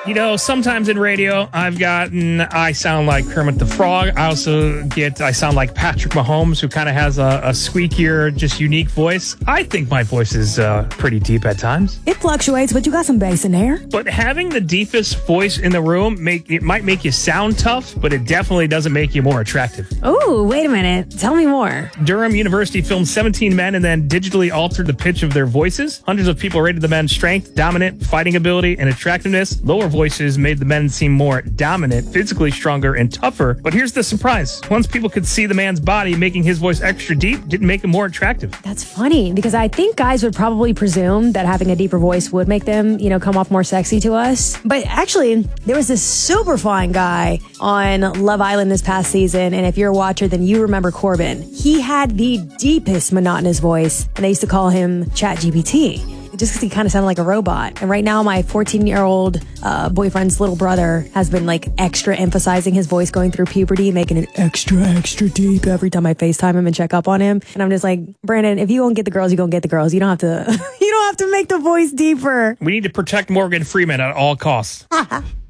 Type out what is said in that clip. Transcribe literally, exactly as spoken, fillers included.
You know, sometimes in radio, I've gotten, I sound like Kermit the Frog. I also get, I sound like Patrick Mahomes, who kind of has a, a squeakier, just unique voice. I think my voice is uh, pretty deep at times. It fluctuates, but you got some bass in there. But having the deepest voice in the room, make it might make you sound tough, but it definitely doesn't make you more attractive. Oh, wait a minute. Tell me more. Durham University filmed seventeen men and then digitally altered the pitch of their voices. Hundreds of people rated the men's strength, dominant, fighting ability, and attractiveness. Lower voices made the men seem more dominant, physically stronger, and tougher. But here's the surprise. Once people could see the man's body, making his voice extra deep didn't make him more attractive. That's funny, because I think guys would probably presume that having a deeper voice would make them, you know, come off more sexy to us. But actually, there was this super fine guy on Love Island this past season, and if you're a watcher, then you remember Corbin. He had the deepest monotonous voice, and they used to call him ChatGPT. Just because he kind of sounded like a robot. And right now, my fourteen-year-old uh, boyfriend's little brother has been like extra emphasizing his voice going through puberty, making it extra, extra deep every time I FaceTime him and check up on him. And I'm just like, Brandon, if you gonna get the girls, you gonna get the girls. You don't have to, you don't have to make the voice deeper. We need to protect Morgan Freeman at all costs.